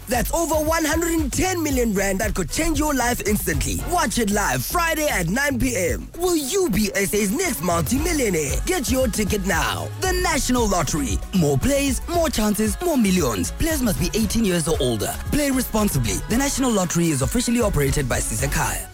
That's over 110 million rand that could change your life instantly. Watch it live Friday at 9 p.m. Will you be SA's next multi-millionaire? Get your ticket now. The National Lottery. More plays, more chances, more millions. Players must be 18 years or older. Play responsibly. The National Lottery is officially operated by Sisekaya.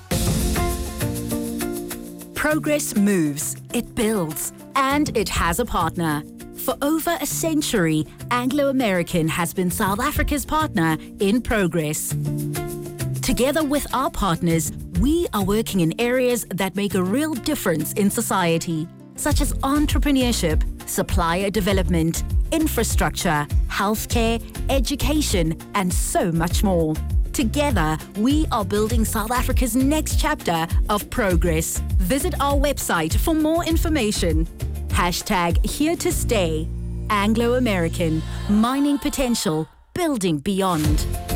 Progress moves, it builds, and it has a partner. For over a century, Anglo American has been South Africa's partner in progress. Together with our partners, we are working in areas that make a real difference in society, such as entrepreneurship, supplier development, infrastructure, healthcare, education, and so much more. Together, we are building South Africa's next chapter of progress. Visit our website for more information. #Here to Stay. Anglo American. Mining potential. Building beyond.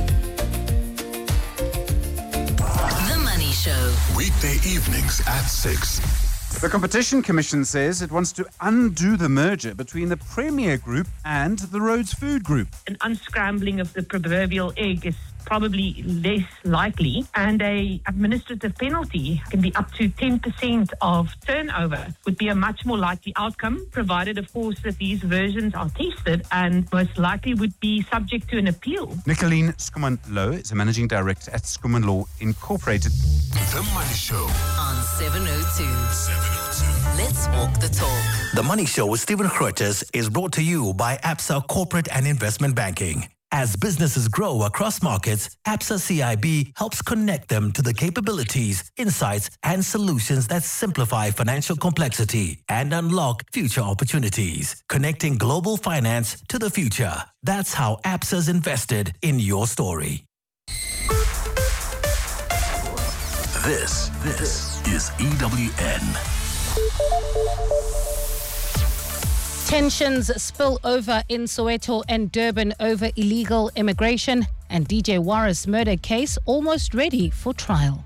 The Money Show. Weekday evenings at 6. The Competition Commission says it wants to undo the merger between the Premier Group and the Rhodes Food Group. An unscrambling of the proverbial egg is probably less likely, and a administrative penalty can be up to 10% of turnover would be a much more likely outcome, provided of course that these versions are tested and most likely would be subject to an appeal. Nicoline Skuman-Low is a managing director at Skuman Law Incorporated. The Money Show On 702. Let's walk the talk. The Money Show with Stephen Grootes is brought to you by Absa Corporate and Investment Banking. As businesses grow across markets, Absa CIB helps connect them to the capabilities, insights, and solutions that simplify financial complexity and unlock future opportunities. Connecting global finance to the future. That's how Absa's invested in your story. This is EWN. Tensions spill over in Soweto and Durban over illegal immigration, and DJ Warris murder case almost ready for trial.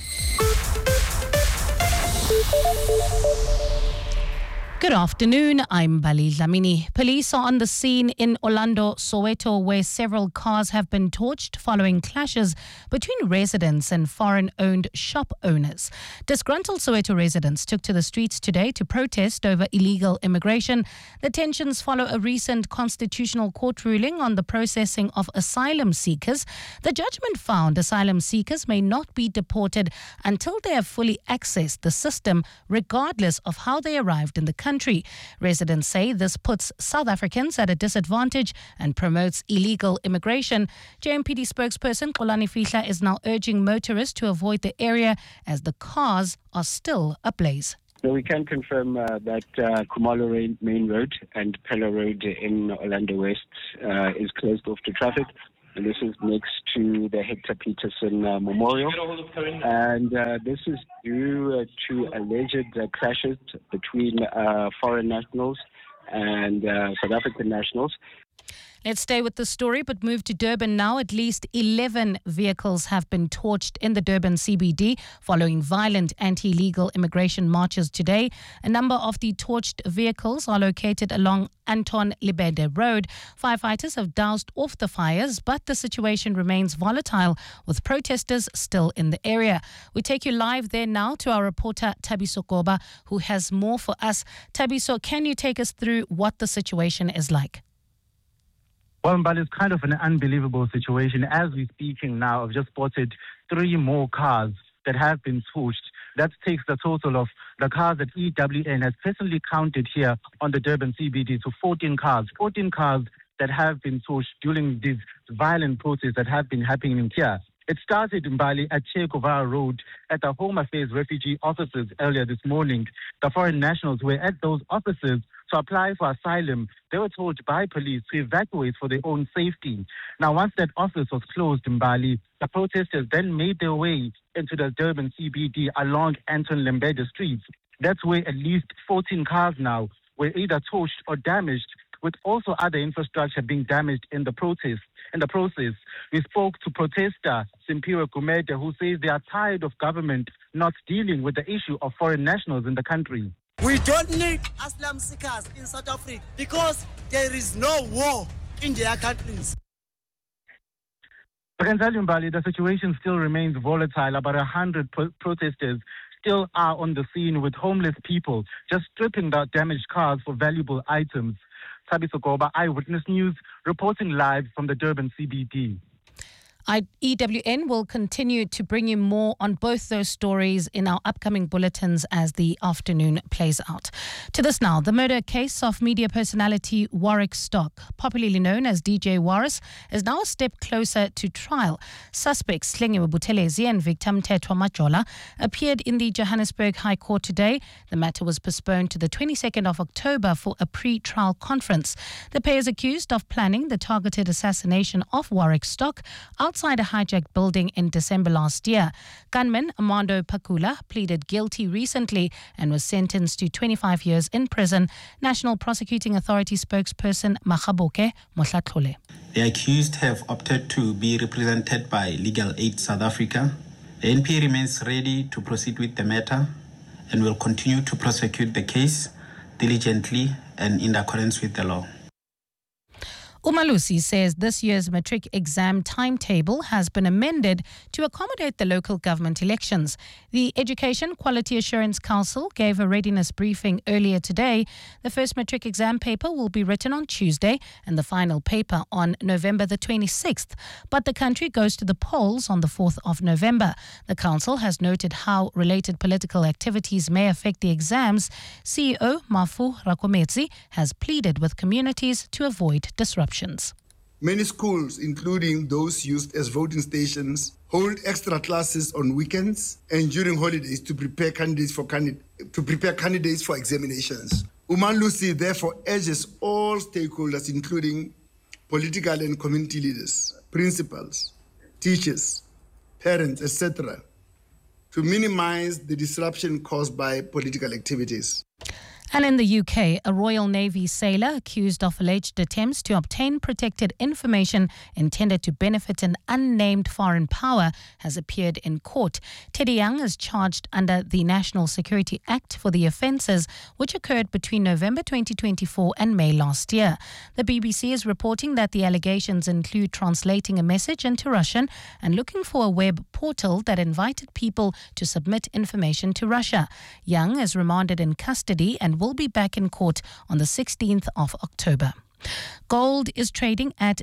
Good afternoon, I'm Bali Dlamini. Police are on the scene in Orlando, Soweto, where several cars have been torched following clashes between residents and foreign-owned shop owners. Disgruntled Soweto residents took to the streets today to protest over illegal immigration. The tensions follow a recent Constitutional Court ruling on the processing of asylum seekers. The judgment found asylum seekers may not be deported until they have fully accessed the system, regardless of how they arrived in the country. Residents say this puts South Africans at a disadvantage and promotes illegal immigration. JMPD spokesperson Xolani Fihla is now urging motorists to avoid the area as the cars are still ablaze. So we can confirm that Khumalo Main Road and Pella Road in Orlando West is closed off to traffic. And this is next to the Hector Peterson Memorial. And this is due to alleged clashes between foreign nationals and South African nationals. Let's stay with the story, but move to Durban now. At least 11 vehicles have been torched in the Durban CBD following violent anti-illegal immigration marches today. A number of the torched vehicles are located along Anton Libede Road. Firefighters have doused off the fires, but the situation remains volatile with protesters still in the area. We take you live there now to our reporter Thabiso Koba, who has more for us. Thabiso, can you take us through what the situation is like? Well, but it's kind of an unbelievable situation. As we're speaking now, I've just spotted 3 more cars that have been torched. That takes the total of the cars that EWN has personally counted here on the Durban CBD to 14 cars. 14 cars that have been torched during these violent protests that have been happening here. It started in Bali at Che Guevara Road at the Home Affairs refugee offices earlier this morning. The foreign nationals were at those offices to apply for asylum. They were told by police to evacuate for their own safety. Now, once that office was closed in Bali, the protesters then made their way into the Durban CBD along Anton Lembede Street. That's where at least 14 cars now were either torched or damaged, with also other infrastructure being damaged in the process. We spoke to protester Simpiwe Gumede, who says they are tired of government not dealing with the issue of foreign nationals in the country. We don't need asylum seekers in South Africa because there is no war in their countries. I can tell you, Mbali, the situation still remains volatile. About 100 protesters still are on the scene with homeless people just stripping the damaged cars for valuable items. Sabi Sokoba, Eyewitness News, reporting live from the Durban CBD. EWN will continue to bring you more on both those stories in our upcoming bulletins as the afternoon plays out. To this now, the murder case of media personality Warwick Stock, popularly known as DJ Warris, is now a step closer to trial. Suspects Slingiwe Buthelezi and Victor Mthethwa Majola appeared in the Johannesburg High Court today. The matter was postponed to the 22nd of October for a pre-trial conference. The pair is accused of planning the targeted assassination of Warwick Stock outside a hijacked building in December last year. Gunman Amando Pakula pleaded guilty recently and was sentenced to 25 years in prison. National Prosecuting Authority spokesperson Makgaboke Mohlatlole. The accused have opted to be represented by Legal Aid South Africa. The NPA remains ready to proceed with the matter and will continue to prosecute the case diligently and in accordance with the law. Umalusi says this year's matric exam timetable has been amended to accommodate the local government elections. The Education Quality Assurance Council gave a readiness briefing earlier today. The first matric exam paper will be written on Tuesday and the final paper on November the 26th. But the country goes to the polls on the 4th of November. The council has noted how related political activities may affect the exams. CEO Mafu Rakometsi has pleaded with communities to avoid disruption. Many schools, including those used as voting stations, hold extra classes on weekends and during holidays to prepare candidates for examinations. Umalusi therefore urges all stakeholders, including political and community leaders, principals, teachers, parents, etc., to minimize the disruption caused by political activities. And in the UK, a Royal Navy sailor accused of alleged attempts to obtain protected information intended to benefit an unnamed foreign power has appeared in court. Teddy Young is charged under the National Security Act for the offences which occurred between November 2024 and May last year. The BBC is reporting that the allegations include translating a message into Russian and looking for a web portal that invited people to submit information to Russia. Young is remanded in custody and will be back in court on the 16th of October. Gold is trading at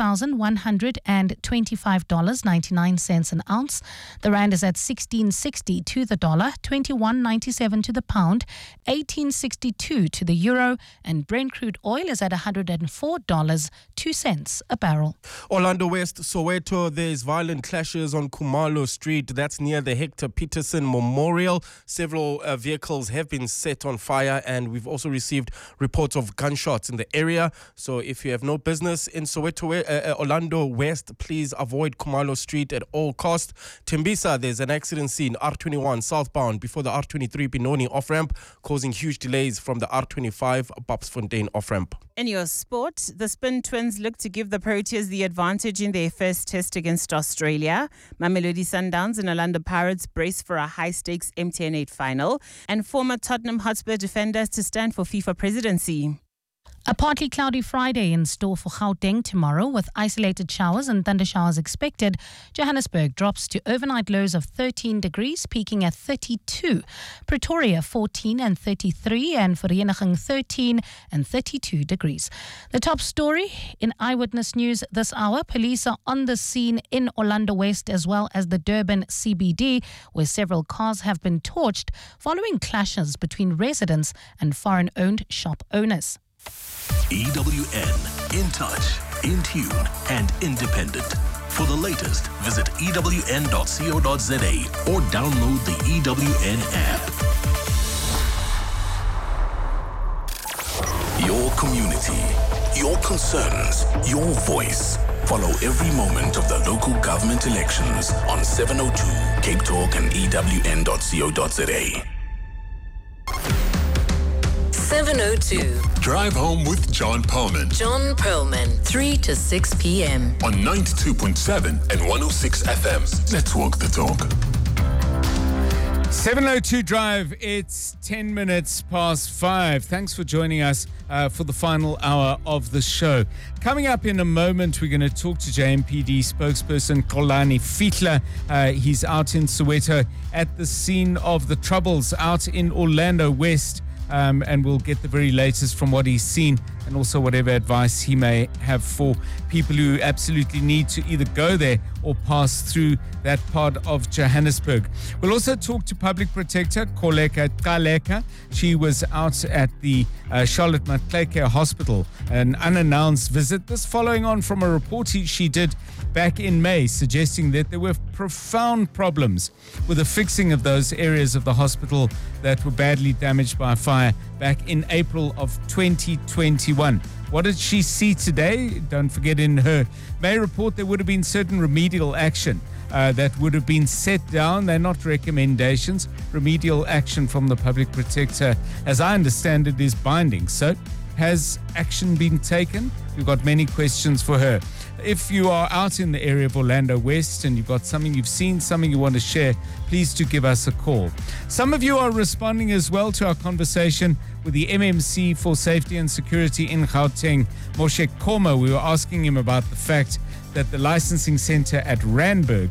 $4,125.99 an ounce. The rand is at 16.60 to the dollar, 21.97 to the pound, 18.62 to the euro, and Brent crude oil is at $104.02 a barrel. Orlando West, Soweto, there's violent clashes on Khumalo Street. That's near the Hector Peterson Memorial. Several vehicles have been set on fire, and we've also received reports of gunshots in the area. So if you have no business in Soweto, Orlando West, please avoid Khumalo Street at all costs. Tembisa, there's an accident scene, R21 southbound before the R23 Benoni off-ramp, causing huge delays from the R25 Babsfontein off-ramp. In your sport, the Spin Twins look to give the Proteas the advantage in their first test against Australia. Mamelodi Sundowns and Orlando Pirates brace for a high-stakes MTN 8 final. And former Tottenham Hotspur defenders to stand for FIFA presidency. A partly cloudy Friday in store for Gauteng tomorrow with isolated showers and thunder showers expected. Johannesburg drops to overnight lows of 13 degrees, peaking at 32. Pretoria 14 and 33, and Vereeniging 13 and 32 degrees. The top story in Eyewitness News this hour: police are on the scene in Orlando West as well as the Durban CBD, where several cars have been torched following clashes between residents and foreign-owned shop owners. EWN, in touch, in tune, and independent. For the latest, visit ewn.co.za or download the EWN app. Your community, your concerns, your voice. Follow every moment of the local government elections on 702 Cape Talk and ewn.co.za. 702. Drive home with John Perlman. John Perlman, 3 to 6 p.m. on 92.7 and 106 FM. Let's walk the talk. 702 Drive, it's 10 minutes past 5. Thanks for joining us for the final hour of the show. Coming up in a moment, we're going to talk to JMPD spokesperson Xolani Fihla. He's out in Soweto at the scene of the troubles out in Orlando West. And we'll get the very latest from what he's seen and also whatever advice he may have for people who absolutely need to either go there or pass through that part of Johannesburg. We'll also talk to Public Protector Koleka Kaleka. She was out at the Charlotte Maxeke Hospital, an unannounced visit. This following on from a report she did back in May, suggesting that there were profound problems with the fixing of those areas of the hospital that were badly damaged by fire back in April of 2021. What did she see today? Don't forget, in her May report, there would have been certain remedial action that would have been set down. They're not recommendations. Remedial action from the Public Protector, as I understand it, is binding. So, has action been taken? We've got many questions for her. If you are out in the area of Orlando West and you've got something you've seen, something you want to share, please do give us a call. Some of you are responding as well to our conversation with the MMC for Safety and Security in Gauteng, Moshe Koma. We were asking him about the fact that the licensing center at Randburg,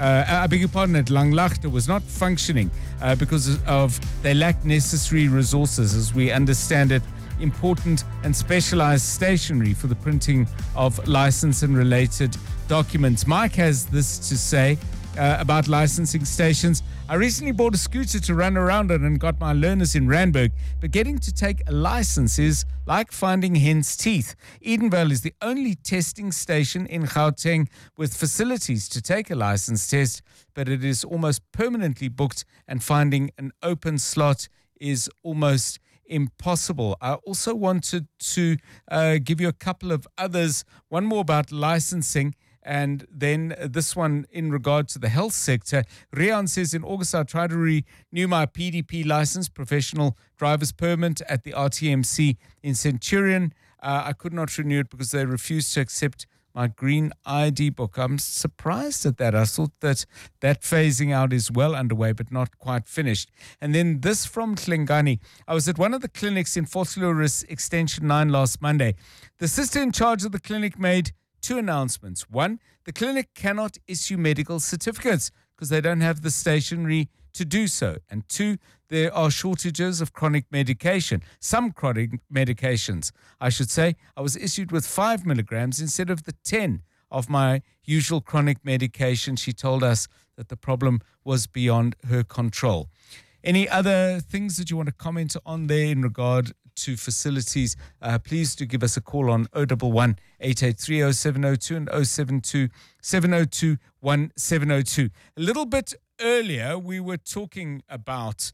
I beg your pardon, at Langlaagte was not functioning because of they lacked necessary resources, as we understand it, important and specialized stationery for the printing of license and related documents. Mike has this to say about licensing stations. I recently bought a scooter to run around on and got my learners in Randburg, but getting to take a license is like finding hen's teeth. Edenvale is the only testing station in Gauteng with facilities to take a license test, but it is almost permanently booked and finding an open slot is almost impossible. I also wanted to give you a couple of others, one more about licensing, and then this one in regard to the health sector. Rian says, in August, I tried to renew my PDP license, professional driver's permit, at the RTMC in Centurion. I could not renew it because they refused to accept my green ID book. I'm surprised at that. I thought that phasing out is well underway, but not quite finished. And then this from Klingani. I was at one of the clinics in Vosloorus Extension 9 last Monday. The sister in charge of the clinic made two announcements. One, the clinic cannot issue medical certificates because they don't have the stationery to do so. And two, there are shortages of chronic medication. Some chronic medications, I should say. I was issued with 5 milligrams instead of the 10 of my usual chronic medication. She told us that the problem was beyond her control. Any other things that you want to comment on there in regard to facilities? Please do give us a call on 011 883 0702 and 072 702 1702. A little bit earlier, we were talking about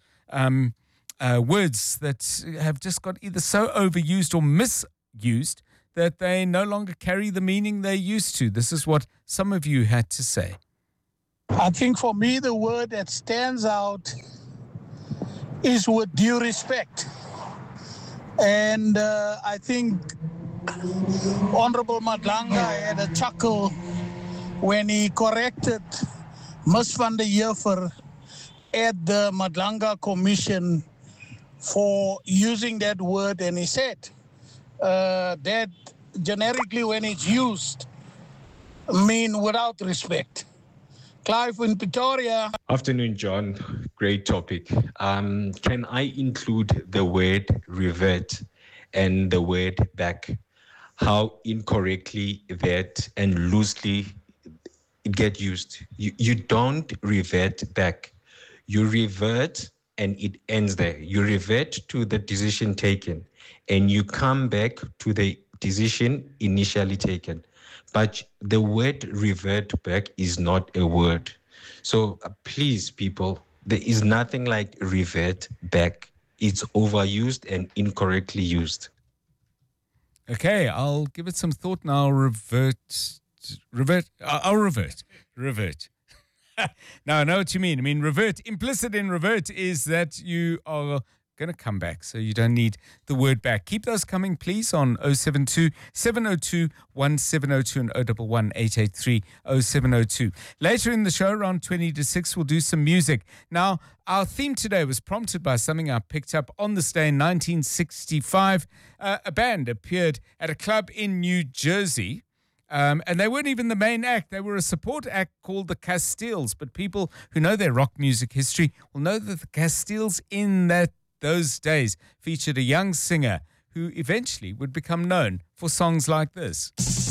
words that have just got either so overused or misused that they no longer carry the meaning they used to. This is what some of you had to say. I think for me, the word that stands out is with due respect. And I think Honorable Madlanga had a chuckle when he corrected Ms. van der Heever at the Madlanga Commission for using that word. And he said that generically when it's used, mean without respect. Clive in Pretoria. Afternoon, John. Great topic. Can I include the word revert and the word back? How incorrectly that and loosely it get used. You don't revert back. You revert and it ends there. You revert to the decision taken and you come back to the decision initially taken. But the word revert back is not a word. So please, people, there is nothing like revert back. It's overused and incorrectly used. Okay, I'll give it some thought now. I'll revert. Now, I know what you mean. I mean, revert, implicit in revert is that you are going to come back, so you don't need the word back. Keep those coming, please, on 072 702 1702 and 011 883 0702. Later in the show, around 20 to 6, we'll do some music. Now, our theme today was prompted by something I picked up on this day in 1965. A band appeared at a club in New Jersey. And they weren't even the main act. They were a support act called the Castiles. But people who know their rock music history will know that the Castiles in those days featured a young singer who eventually would become known for songs like this.